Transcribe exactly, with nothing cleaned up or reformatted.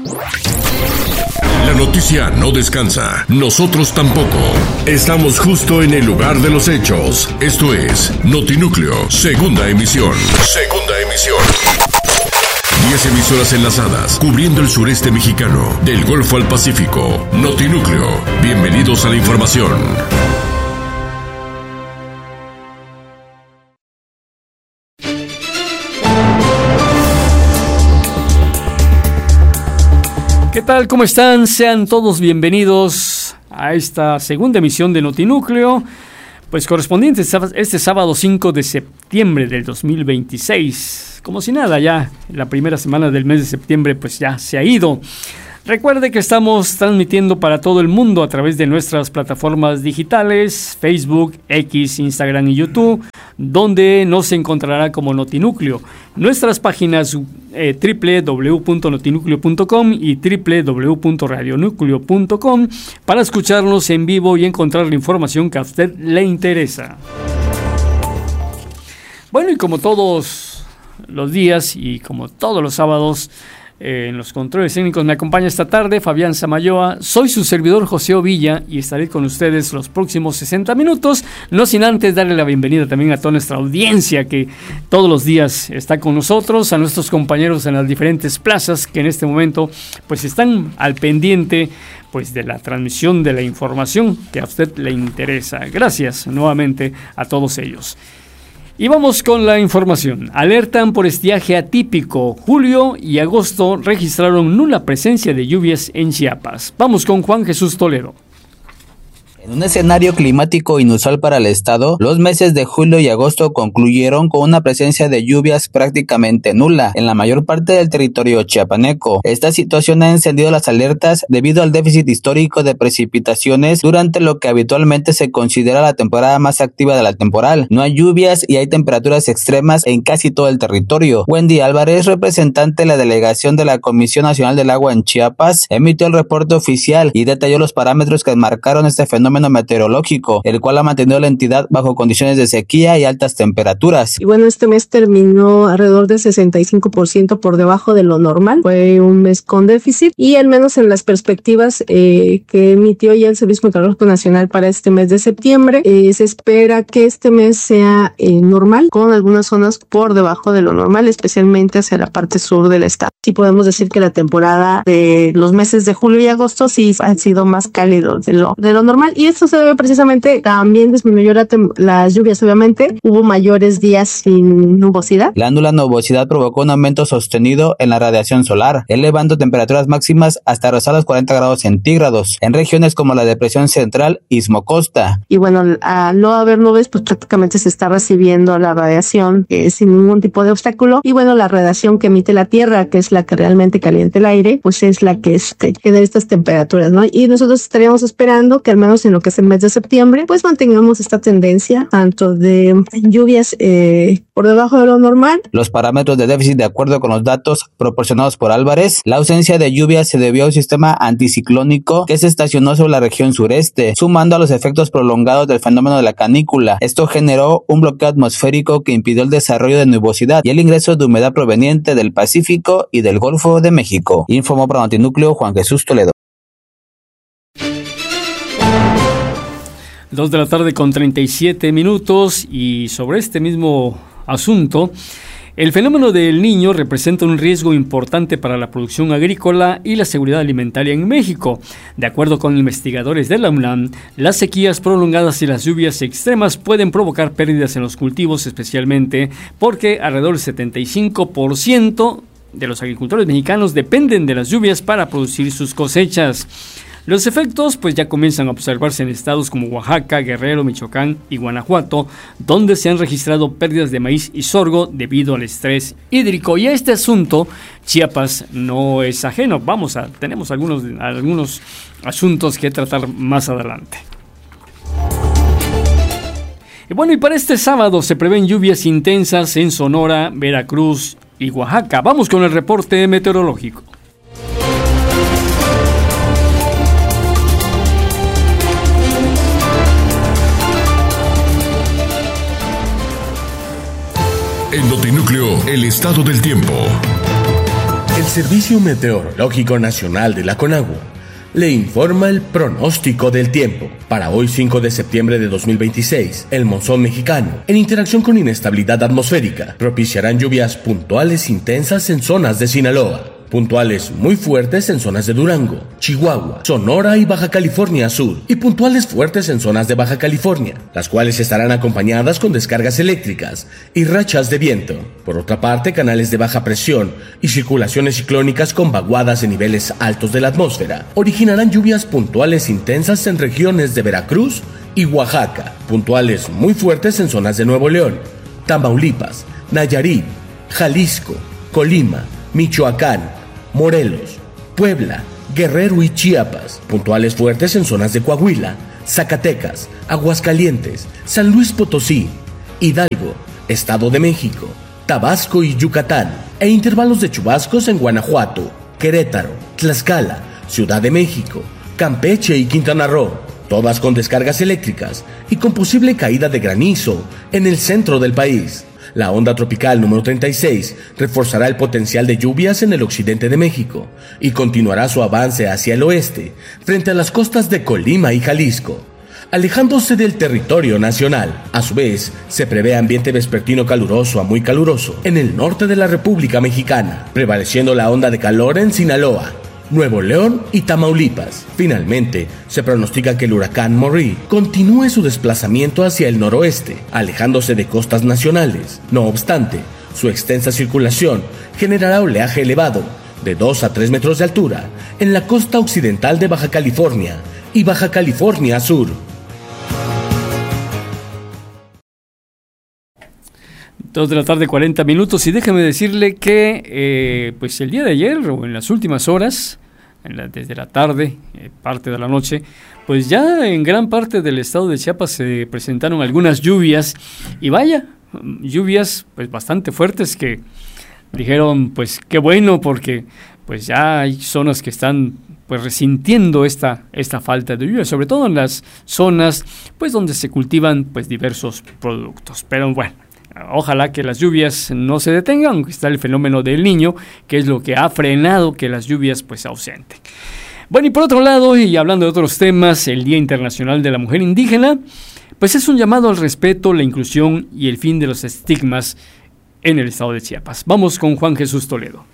La noticia no descansa, nosotros tampoco. Estamos justo en el lugar de los hechos. Esto es Notinúcleo, segunda emisión. Segunda emisión. Diez emisoras enlazadas, cubriendo el sureste mexicano, del Golfo al Pacífico. Notinúcleo, bienvenidos a la información. ¿Qué tal? ¿Cómo están? Sean todos bienvenidos a esta segunda emisión de Notinúcleo, pues correspondiente este sábado cinco de septiembre del dos mil veintiséis. Como si nada, ya la primera semana del mes de septiembre pues ya se ha ido. Recuerde que estamos transmitiendo para todo el mundo a través de nuestras plataformas digitales, Facebook, X, Instagram y YouTube, donde nos encontrará como Notinúcleo. Nuestras páginas eh, doble u doble u doble u punto notinúcleo punto com y doble u doble u doble u punto radionúcleo punto com para escucharnos en vivo y encontrar la información que a usted le interesa. Bueno, y como todos los días y como todos los sábados, Eh, en los controles técnicos me acompaña esta tarde Fabián Samayoa. Soy su servidor José Ovilla y estaré con ustedes los próximos sesenta minutos, no sin antes darle la bienvenida también a toda nuestra audiencia que todos los días está con nosotros, a nuestros compañeros en las diferentes plazas que en este momento pues están al pendiente pues de la transmisión de la información que a usted le interesa. Gracias nuevamente a todos ellos. Y vamos con la información. Alertan por estiaje atípico. Julio y agosto registraron nula presencia de lluvias en Chiapas. Vamos con Juan Jesús Toledo. En un escenario climático inusual para el estado, los meses de julio y agosto concluyeron con una presencia de lluvias prácticamente nula en la mayor parte del territorio chiapaneco. Esta situación ha encendido las alertas debido al déficit histórico de precipitaciones durante lo que habitualmente se considera la temporada más activa de la temporal. No hay lluvias y hay temperaturas extremas en casi todo el territorio. Wendy Álvarez, representante de la delegación de la Comisión Nacional del Agua en Chiapas, emitió el reporte oficial y detalló los parámetros que enmarcaron este fenómeno meteorológico, el cual ha mantenido la entidad bajo condiciones de sequía y altas temperaturas. Y bueno, este mes terminó alrededor del sesenta y cinco por ciento por debajo de lo normal. Fue un mes con déficit y al menos en las perspectivas eh, que emitió ya el Servicio Meteorológico Nacional para este mes de septiembre, eh, se espera que este mes sea eh, normal, con algunas zonas por debajo de lo normal, especialmente hacia la parte sur del estado. Sí podemos decir que la temporada de los meses de julio y agosto sí han sido más cálidos de lo, de lo normal. Y esto se debe precisamente, también disminuyó la tem- las lluvias, obviamente, hubo mayores días sin nubosidad. La nula nubosidad provocó un aumento sostenido en la radiación solar, elevando temperaturas máximas hasta rozar los cuarenta grados centígrados, en regiones como la depresión central Istmo Costa. Y bueno, al no haber nubes, pues prácticamente se está recibiendo la radiación eh, sin ningún tipo de obstáculo. Y bueno, la radiación que emite la Tierra, que es la que realmente calienta el aire, pues es la que este, genera estas temperaturas, ¿no? Y nosotros estaríamos esperando que al menos en lo que es el mes de septiembre, pues mantengamos esta tendencia tanto de lluvias eh, por debajo de lo normal. Los parámetros de déficit, de acuerdo con los datos proporcionados por Álvarez, la ausencia de lluvias se debió a un sistema anticiclónico que se estacionó sobre la región sureste, sumando a los efectos prolongados del fenómeno de la canícula. Esto generó un bloqueo atmosférico que impidió el desarrollo de nubosidad y el ingreso de humedad proveniente del Pacífico y del Golfo de México. Informó para Notinúcleo Juan Jesús Toledo. Dos de la tarde con treinta y siete minutos y sobre este mismo asunto, el fenómeno del Niño representa un riesgo importante para la producción agrícola y la seguridad alimentaria en México. De acuerdo con investigadores de la UNAM, las sequías prolongadas y las lluvias extremas pueden provocar pérdidas en los cultivos, especialmente porque alrededor del setenta y cinco por ciento de los agricultores mexicanos dependen de las lluvias para producir sus cosechas. Los efectos pues ya comienzan a observarse en estados como Oaxaca, Guerrero, Michoacán y Guanajuato, donde se han registrado pérdidas de maíz y sorgo debido al estrés hídrico. Y a este asunto, Chiapas no es ajeno. Vamos a, tenemos algunos, algunos asuntos que tratar más adelante. Y bueno, y para este sábado se prevén lluvias intensas en Sonora, Veracruz y Oaxaca. Vamos con el reporte meteorológico. En Notinúcleo, el estado del tiempo. El Servicio Meteorológico Nacional de la CONAGUA le informa el pronóstico del tiempo. Para hoy cinco de septiembre de dos mil veintiséis, el monzón mexicano, en interacción con inestabilidad atmosférica, propiciarán lluvias puntuales intensas en zonas de Sinaloa, puntuales muy fuertes en zonas de Durango, Chihuahua, Sonora y Baja California Sur, y puntuales fuertes en zonas de Baja California, las cuales estarán acompañadas con descargas eléctricas y rachas de viento. Por otra parte, canales de baja presión y circulaciones ciclónicas con vaguadas en niveles altos de la atmósfera originarán lluvias puntuales intensas en regiones de Veracruz y Oaxaca, puntuales muy fuertes en zonas de Nuevo León, Tamaulipas, Nayarit, Jalisco, Colima, Michoacán, Morelos, Puebla, Guerrero y Chiapas, puntuales fuertes en zonas de Coahuila, Zacatecas, Aguascalientes, San Luis Potosí, Hidalgo, Estado de México, Tabasco y Yucatán, e intervalos de chubascos en Guanajuato, Querétaro, Tlaxcala, Ciudad de México, Campeche y Quintana Roo, todas con descargas eléctricas y con posible caída de granizo en el centro del país. La onda tropical número treinta y seis reforzará el potencial de lluvias en el occidente de México y continuará su avance hacia el oeste, frente a las costas de Colima y Jalisco, alejándose del territorio nacional. A su vez, se prevé ambiente vespertino caluroso a muy caluroso en el norte de la República Mexicana, prevaleciendo la onda de calor en Sinaloa, Nuevo León y Tamaulipas. Finalmente, se pronostica que el huracán Maurice continúe su desplazamiento hacia el noroeste, alejándose de costas nacionales. No obstante, su extensa circulación generará oleaje elevado, de dos a tres metros de altura, en la costa occidental de Baja California y Baja California Sur. Dos de la tarde, cuarenta minutos, y déjame decirle que eh, pues el día de ayer, o en las últimas horas, en la, desde la tarde, eh, parte de la noche, pues ya en gran parte del estado de Chiapas se presentaron algunas lluvias, y vaya, lluvias pues bastante fuertes que dijeron pues qué bueno, porque pues ya hay zonas que están pues resintiendo esta, esta falta de lluvia, sobre todo en las zonas pues donde se cultivan pues diversos productos. Pero bueno, ojalá que las lluvias no se detengan, aunque está el fenómeno del Niño, que es lo que ha frenado que las lluvias pues se ausenten. Bueno, y por otro lado, y hablando de otros temas, el Día Internacional de la Mujer Indígena, pues es un llamado al respeto, la inclusión y el fin de los estigmas en el estado de Chiapas. Vamos con Juan Jesús Toledo.